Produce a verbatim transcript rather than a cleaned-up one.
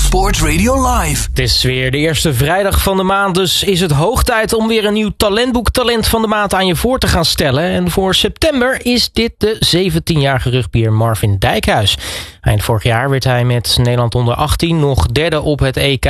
Sports Radio Live. Het is weer de eerste vrijdag van de maand, dus is het hoog tijd om weer een nieuw talentboek Talent van de Maand aan je voor te gaan stellen. En voor september is dit de zeventienjarige rugbier Marvin Dijkhuis. Eind vorig jaar werd hij met Nederland onder achttien nog derde op het E K